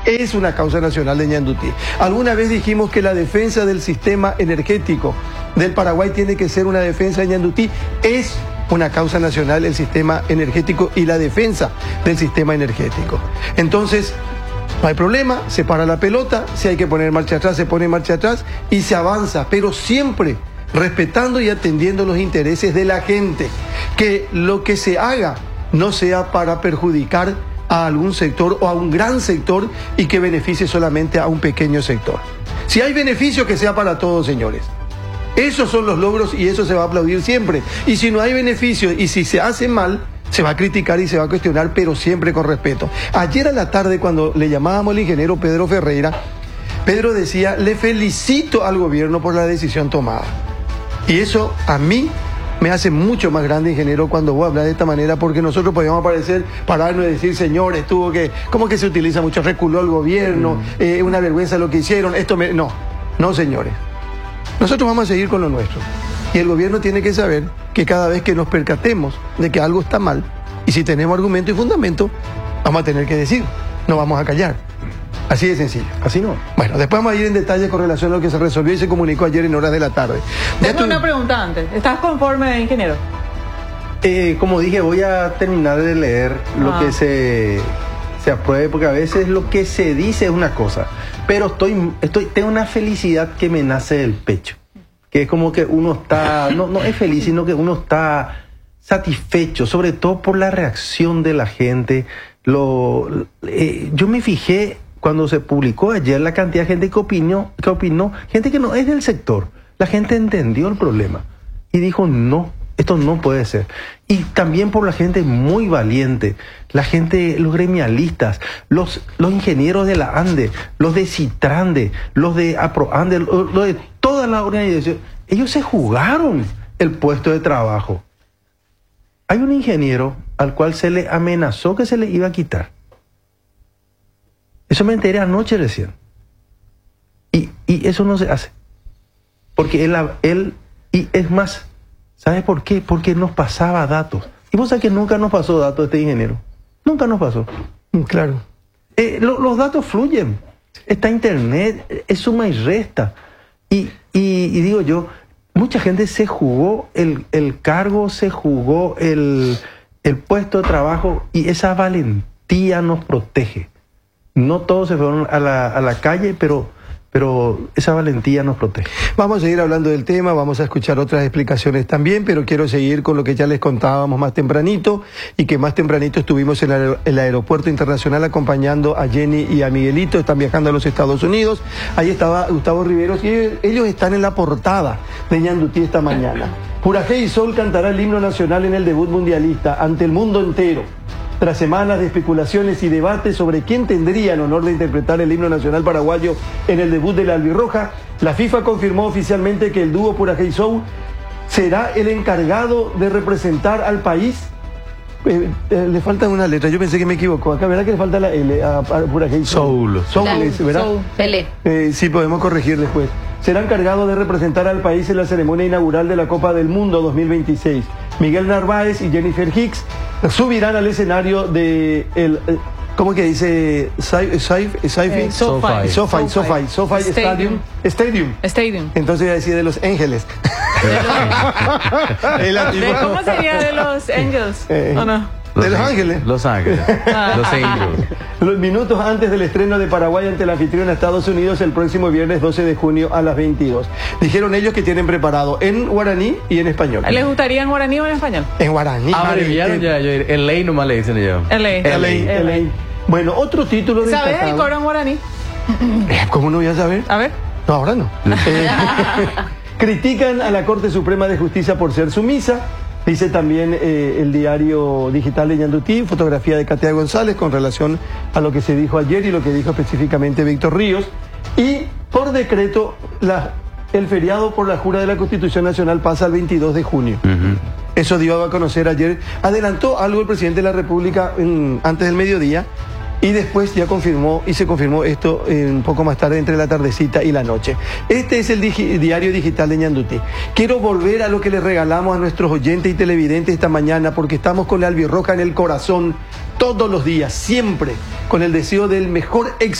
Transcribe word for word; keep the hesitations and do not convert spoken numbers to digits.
es una causa nacional de Ñandutí. Alguna vez dijimos que la defensa del sistema energético del Paraguay tiene que ser una defensa de Ñandutí. Es una causa nacional el sistema energético y la defensa del sistema energético. Entonces, no hay problema, se para la pelota, si hay que poner marcha atrás, se pone marcha atrás y se avanza, pero siempre respetando y atendiendo los intereses de la gente. Que lo que se haga no sea para perjudicar a algún sector o a un gran sector y que beneficie solamente a un pequeño sector. Si hay beneficio, que sea para todos, señores. Esos son los logros y eso se va a aplaudir siempre. Y si no hay beneficio y si se hace mal, se va a criticar y se va a cuestionar, pero siempre con respeto. Ayer a la tarde, cuando le llamábamos al ingeniero Pedro Ferreira, Pedro decía: le felicito al gobierno por la decisión tomada. Y eso a mí me hace mucho más grande, ingeniero, cuando vos hablas de esta manera, porque nosotros podíamos aparecer, pararnos y decir: señores, tuvo que, ¿cómo que se utiliza mucho? Reculó el gobierno, mm. eh, una vergüenza lo que hicieron, esto me... No, no, señores. Nosotros vamos a seguir con lo nuestro. Y el gobierno tiene que saber que cada vez que nos percatemos de que algo está mal, y si tenemos argumento y fundamento, vamos a tener que decir, no vamos a callar. Así de sencillo. Así no. Bueno, después vamos a ir en detalle con relación a lo que se resolvió y se comunicó ayer en horas de la tarde. Tengo tu... una pregunta antes. ¿Estás conforme, ingeniero? Eh, como dije, voy a terminar de leer ah. lo que se, se apruebe, porque a veces lo que se dice es una cosa, pero estoy, estoy, tengo una felicidad que me nace del pecho. Que es como que uno está, no, no es feliz, sino que uno está satisfecho, sobre todo por la reacción de la gente. Lo, eh, yo me fijé cuando se publicó ayer la cantidad de gente que opinó, que opinó, gente que no es del sector. La gente entendió el problema y dijo: no, esto no puede ser. Y también por la gente muy valiente, la gente, los gremialistas, los, los ingenieros de la ANDE, los de Citrande, los de APROANDE, los de toda la organización. Ellos se jugaron el puesto de trabajo. Hay un ingeniero al cual se le amenazó que se le iba a quitar. Eso me enteré anoche recién. Y, y eso no se hace. Porque él, él, y es más, ¿sabe por qué? Porque nos pasaba datos. Y vos sabés que nunca nos pasó datos este ingeniero. Nunca nos pasó. Claro. Eh, lo, los datos fluyen. Está internet, es suma y resta. Y, y, y digo yo, mucha gente se jugó el, el cargo, se jugó el, el puesto de trabajo, y esa valentía nos protege. No todos se fueron a la, a la calle, pero, pero esa valentía nos protege. Vamos a seguir hablando del tema, vamos a escuchar otras explicaciones también, pero quiero seguir con lo que ya les contábamos más tempranito, y que más tempranito estuvimos en el, el aeropuerto internacional acompañando a Jenny y a Miguelito. Están viajando a los Estados Unidos. Ahí estaba Gustavo Riveros, y ellos están en la portada de Ñandutí esta mañana. Purajé y Sol cantará el himno nacional en el debut mundialista ante el mundo entero. Tras semanas de especulaciones y debates sobre quién tendría el honor de interpretar el himno nacional paraguayo en el debut de la albirroja, la FIFA confirmó oficialmente que el dúo Purajé y Soul será el encargado de representar al país. Eh, eh, le falta una letra, yo pensé que me equivoco. Acá, ¿verdad que le falta la L a, a Purajé y Soul? Soul. Soul, es, ¿verdad? Soul. Pelé. Eh, sí, podemos corregir después. Será encargado de representar al país en la ceremonia inaugural de la Copa del Mundo dos mil veintiséis. Miguel Narváez y Jennifer Hicks subirán al escenario de el, ¿cómo que dice? SoFi SoFi SoFi SoFi SoFi SoFi Stadium Stadium Stadium. Entonces iba a decir de Los Ángeles. ¿De cómo sería de Los Ángeles? Eh, ¿O no? De Los Ángeles. Los Ángeles. Los Ángeles. Los minutos antes del estreno de Paraguay ante el anfitrión a Estados Unidos el próximo viernes doce de junio a las veintidós. Dijeron ellos que tienen preparado en guaraní y en español. ¿Les gustaría en guaraní o en español? En guaraní. Ah, abreviaron ya, yo, en ley nomás le dicen ellos. En ley. En ley, en ley. Bueno, otro título de... ¿Sabes el coro en guaraní? ¿Cómo no voy a saber? A ver. No, ahora no. Eh, critican a la Corte Suprema de Justicia por ser sumisa. Dice también eh, el diario digital de Ñandutí, fotografía de Katia González con relación a lo que se dijo ayer y lo que dijo específicamente Víctor Ríos. Y por decreto, la, el feriado por la jura de la Constitución Nacional pasa al veintidós de junio. Uh-huh. Eso dio a conocer ayer. Adelantó algo el presidente de la República en, antes del mediodía, y después ya confirmó, y se confirmó esto eh, un poco más tarde, entre la tardecita y la noche. Este es el digi- diario digital de Ñandutí. Quiero volver a lo que le regalamos a nuestros oyentes y televidentes esta mañana, porque estamos con la albirroja en el corazón todos los días, siempre, con el deseo del mejor éxito